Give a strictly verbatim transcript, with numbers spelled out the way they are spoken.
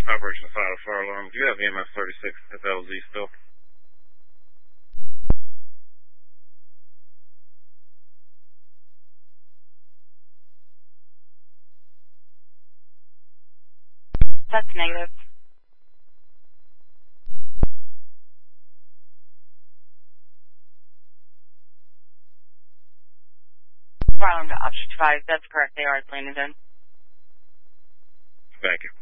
Operation Fire Fire Alarm. Do you have E M S thirty-six F L Z still? That's negative. Fire alarm to option five. That's correct. They are landed in. Thank you.